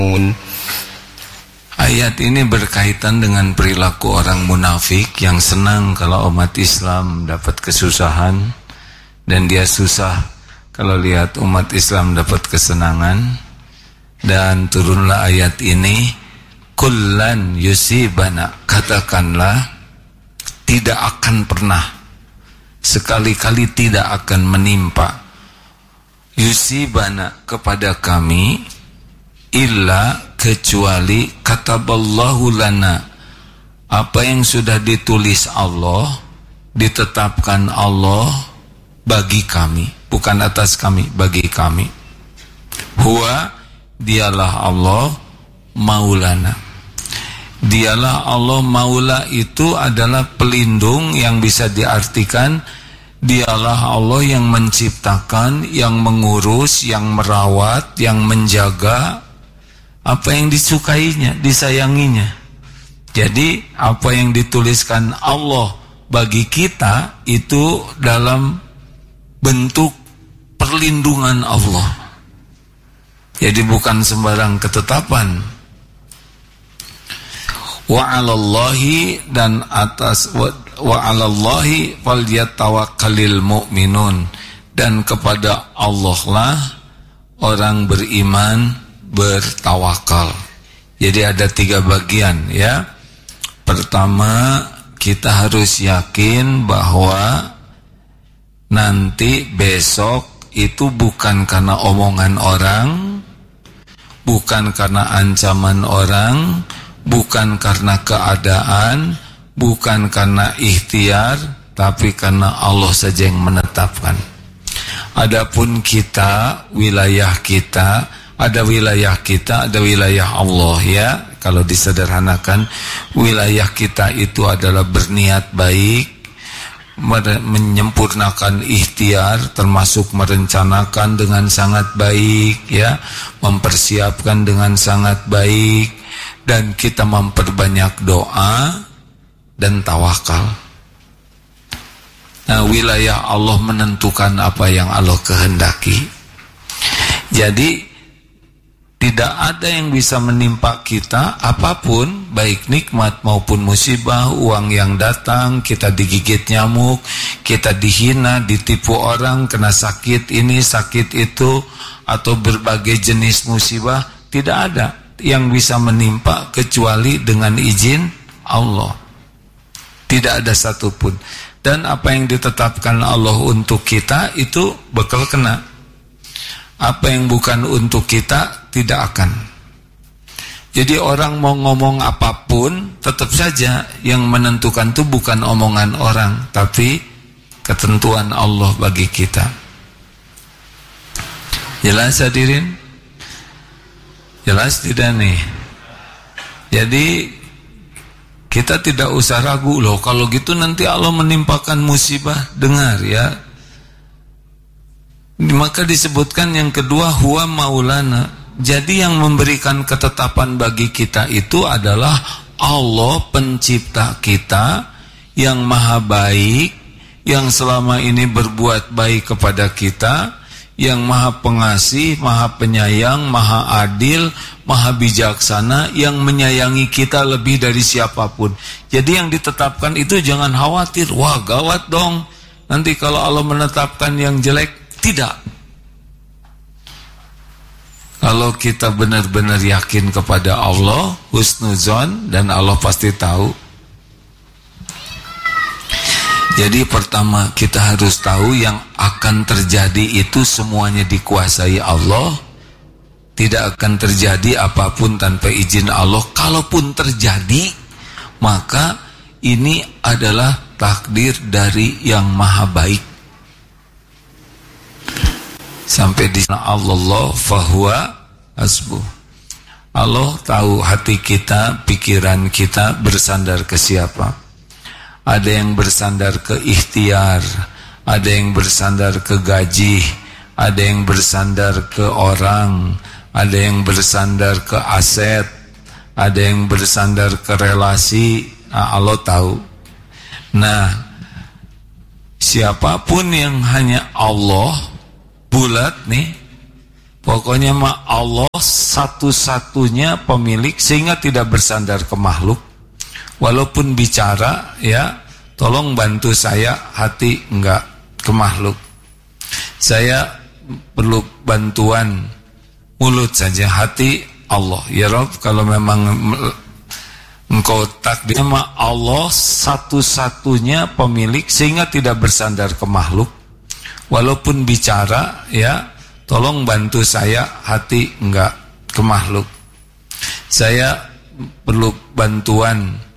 Ayat ini berkaitan dengan perilaku orang munafik yang senang kalau umat Islam dapat kesusahan, dan dia susah kalau lihat umat Islam dapat kesenangan. Dan turunlah ayat ini, kullan yusibana, katakanlah tidak akan pernah, sekali-kali tidak akan menimpa yusibana kepada kami, illa kecuali kataballahu lana, apa yang sudah ditulis Allah, ditetapkan Allah bagi kami, bukan atas kami, bagi kami. Huwa, dialah Allah, maulana. Dialah Allah, maula itu adalah pelindung yang bisa diartikan dialah Allah yang menciptakan, yang mengurus, yang merawat, yang menjaga apa yang disukainya, disayanginya. Jadi apa yang dituliskan Allah bagi kita itu dalam bentuk perlindungan Allah. Jadi bukan sembarang ketetapan. Wa 'alallahi, dan atas wa 'alallahi falyatawakkalul mu'minun, dan kepada Allah lah orang beriman bertawakal. Jadi ada 3 bagian ya. Pertama, kita harus yakin bahwa nanti besok itu bukan karena omongan orang, bukan karena ancaman orang, bukan karena keadaan, bukan karena ikhtiar, tapi karena Allah saja yang menetapkan. Adapun kita, wilayah kita, ada wilayah kita, ada wilayah Allah ya. Kalau disederhanakan, wilayah kita itu adalah berniat baik, menyempurnakan ikhtiar, termasuk merencanakan dengan sangat baik ya, mempersiapkan dengan sangat baik, dan kita memperbanyak doa dan tawakal. Nah, wilayah Allah menentukan apa yang Allah kehendaki. Jadi tidak ada yang bisa menimpa kita apapun, baik nikmat maupun musibah, uang yang datang, kita digigit nyamuk, kita dihina, ditipu orang, kena sakit ini, sakit itu, atau berbagai jenis musibah. Tidak ada yang bisa menimpa kecuali dengan izin Allah. Tidak ada satupun. Dan apa yang ditetapkan Allah untuk kita itu bakal kena. Apa yang bukan untuk kita tidak akan. Jadi orang mau ngomong apapun, tetap saja yang menentukan itu bukan omongan orang, tapi ketentuan Allah bagi kita. Jelas hadirin? Jelas tidak nih? Jadi kita tidak usah ragu loh, kalau gitu nanti Allah menimpakan musibah. Dengar ya. Maka disebutkan yang kedua, huwa maulana. Jadi yang memberikan ketetapan bagi kita itu adalah Allah, pencipta kita, yang maha baik, yang selama ini berbuat baik kepada kita, yang maha pengasih, maha penyayang, maha adil, maha bijaksana, yang menyayangi kita lebih dari siapapun. Jadi yang ditetapkan itu jangan khawatir, wah gawat dong, nanti kalau Allah menetapkan yang jelek. Tidak. Kalau kita benar-benar yakin kepada Allah, husnuzon, dan Allah pasti tahu. Jadi pertama kita harus tahu yang akan terjadi itu semuanya dikuasai Allah. Tidak akan terjadi apapun tanpa izin Allah. Kalaupun terjadi, maka ini adalah takdir dari yang maha baik. Sampai di sana Allah fahuwa hasbuh. Allah tahu hati kita, pikiran kita bersandar ke siapa. Ada yang bersandar ke ikhtiar, ada yang bersandar ke gaji, ada yang bersandar ke orang, ada yang bersandar ke aset, ada yang bersandar ke relasi. Nah, Allah tahu. Nah, siapapun yang hanya Allah bulat nih, Pokoknya mah Allah satu-satunya pemilik sehingga tidak bersandar ke makhluk. Walaupun bicara, ya, tolong bantu saya hati enggak ke makhluk. Saya perlu bantuan mulut saja, hati Allah. Ya Rabb, kalau memang Engkau takdir mah Allah satu-satunya pemilik sehingga tidak bersandar ke makhluk. Walaupun bicara, ya, tolong bantu saya hati enggak ke makhluk. Saya perlu bantuan